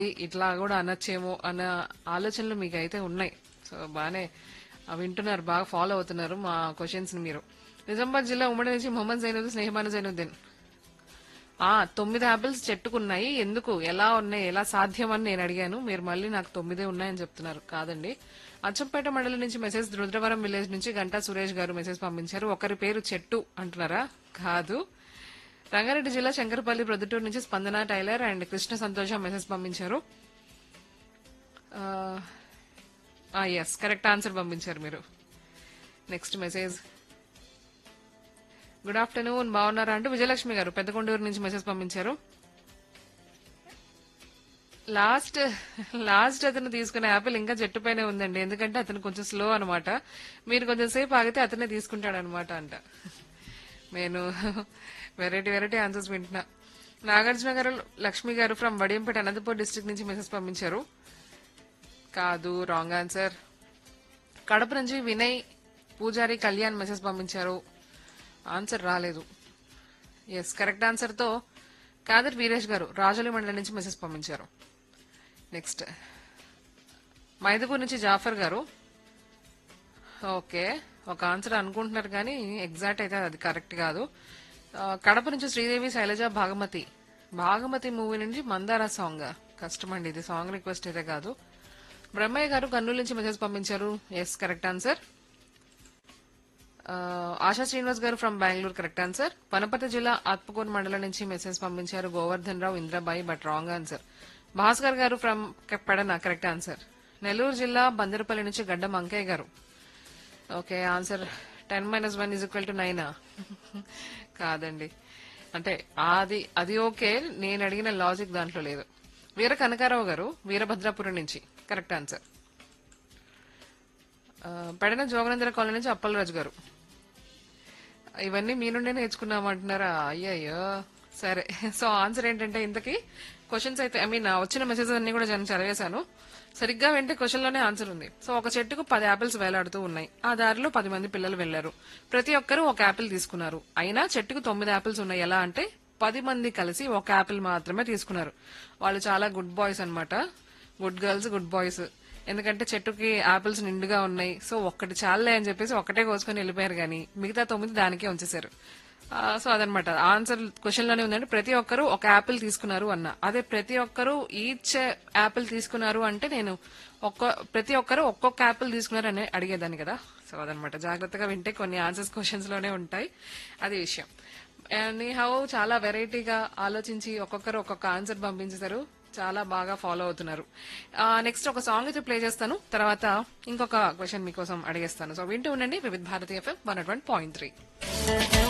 ఇట్లా కూడా అనొచ్చేమో అన్న ఆలోచనలు మీకైతే ఉన్నాయి. సో బానే వింటున్నారు, బాగా ఫాలో అవుతున్నారు మా క్వశ్చన్స్ ని మీరు. నిజామాబాద్ జిల్లా ఉమ్మడి నుంచి మొహమ్మద్ జైనుద్దీన్, స్నేహమాన జైనుద్దీన్. 9 యాపిల్స్ చెట్టుకున్నాయి, ఎందుకు, ఎలా ఉన్నాయి, ఎలా సాధ్యం అని నేను అడిగాను. మీరు మళ్ళీ నాకు 9 ఉన్నాయని చెప్తున్నారు. కాదండి. అచ్చంపేట మండలం నుంచి మెసేజ్, రుద్రవరం విలేజ్ నుంచి గంటా సురేష్ గారు మెసేజ్ పంపించారు. ఒకరి పేరు చెట్టు అంటున్నారా? కాదు. రంగారెడ్డి జిల్లా శంకరపల్లి ప్రొద్దుటూరు నుంచి స్పందన టైలర్ అండ్ కృష్ణ సంతోష మెసేజ్ పంపించారు. ఎస్, కరెక్ట్ ఆన్సర్ పంపించారు మీరు. నెక్స్ట్ మెసేజ్, గుడ్ ఆఫ్టర్నూన్, బాగున్నారా అంటూ విజయలక్ష్మి గారు పెద్దకొండూరు నుంచి మెసేజ్ పంపించారు. లాస్ట్ లాస్ట్ అతను తీసుకున్న యాపిల్ ఇంకా చెట్టుపైనే ఉందండి, ఎందుకంటే అతను కొంచెం స్లో అనమాట. మీరు కొంచెం సేపు ఆగితే అతనే తీసుకుంటాడు అనమాట అంట. నేను వెరైటీ వెరైటీ ఆన్సర్స్ వింటున్నా. నాగార్జున గారు లక్ష్మి గారు ఫ్రమ్ వడియంపేట అనంతపూర్ డిస్ట్రిక్ట్ నుంచి మెసేజ్ పంపించారు. కాదు, రాంగ్ ఆన్సర్. కడప నుంచి వినయ్ పూజారి కళ్యాణ్ మెసేజ్ పంపించారు. ఆన్సర్ రాలేదు. ఎస్, కరెక్ట్ ఆన్సర్ తో కాదర్ వీరేష్ గారు రాజోలి మండలం నుంచి మెసేజ్ పంపించారు. నెక్స్ట్, మైదుగూరు నుంచి జాఫర్ గారు. ఓకే, ఒక ఆన్సర్ అనుకుంటున్నారు కానీ ఎగ్జాక్ట్ అయితే అది కరెక్ట్ కాదు. కడప నుంచి శ్రీదేవి శైలజ భాగమతి. భాగమతి మూవీ నుంచి మందార సాంగ్. కష్టమండి, ఇది సాంగ్ రిక్వెస్ట్ అయితే కాదు. బ్రహ్మయ్య గారు కర్నూలు నుంచి మెసేజ్ పంపించారు. Yes, correct answer. ASHA Srinivas గారు from Bengaluru, correct answer. Wanaparthy జిల్లా ఆత్మకూరు మండలం నుంచి మెసేజ్ పంపించారు గోవర్ధన్ రావు Indrabai, but wrong answer. Bhaskar గారు from Pedana, correct answer. Nellore జిల్లా బందరపల్లి నుంచి గడ్డం అంకయ్య గారు. Okay, answer 10 - 1 = 9. కాదండి, అంటే అది ఓకే, నేను అడిగిన లాజిక్ దాంట్లో లేదు. వీర కనకారావు గారు వీరభద్రాపురం నుంచి, correct answer. Pedana Joganendra colony నుంచి అప్పలరాజు గారు. ఇవన్నీ మీ నుండే నేర్చుకున్నామంటున్నారా? అయ్యయ్యో, సరే. సో ఆన్సర్ ఏంటంటే, ఇంతకీ క్వశ్చన్స్ అయితే వచ్చిన మెసేజెస్ అన్ని కూడా నేను చదివేశాను. సరిగ్గా వెంటే క్వశ్చన్ లోనే ఆన్సర్ ఉంది. సో ఒక చెట్టుకు 10 యాపిల్స్ వేలాడుతూ ఉన్నాయి. ఆ దారిలో 10 మంది పిల్లలు వెళ్లారు. ప్రతి ఒక్కరూ ఒక యాపిల్ తీసుకున్నారు. అయినా చెట్టుకు 9 యాపిల్స్ ఉన్నాయి. ఎలా అంటే 10 మంది కలిసి ఒక యాపిల్ మాత్రమే తీసుకున్నారు. వాళ్ళు చాలా గుడ్ బాయ్స్ అన్నమాట. Good girls, good boys. ఎందుకంటే చెట్టుకి యాపిల్స్ నిండుగా ఉన్నాయి. సో ఒక్కటి చాలే అని చెప్పేసి ఒక్కటే కోసుకొని వెళ్ళిపోయారు, కానీ మిగతా 9 దానికే ఉంచేశారు. సో అదనమాట ఆన్సర్. క్వశ్చన్ లోనే ఉందండి, ప్రతి ఒక్కరు ఒక యాపిల్ తీసుకున్నారు అన్న. అదే ప్రతి ఒక్కరు ఈచ్ యాపిల్ తీసుకున్నారు అంటే నేను ప్రతి ఒక్కరు ఒక్కొక్క యాపిల్ తీసుకున్నారు అని అడిగేదాన్ని కదా. సో అదనమాట, జాగ్రత్తగా వింటే కొన్ని ఆన్సర్స్ క్వశ్చన్స్ లోనే ఉంటాయి, అది విషయం. హౌ చాలా వెరైటీగా ఆలోచించి ఒక్కొక్కరు ఒక్కొక్క ఆన్సర్ పంపించేశారు. చాలా బాగా ఫాలో అవుతున్నారు. నెక్స్ట్ ఒక సాంగ్ అయితే ప్లే చేస్తాను, తర్వాత ఇంకొక క్వశ్చన్ మీకోసం అడిగేస్తాను. సో వింటూ ఉండండి వివిధ భారతి FM 101.3.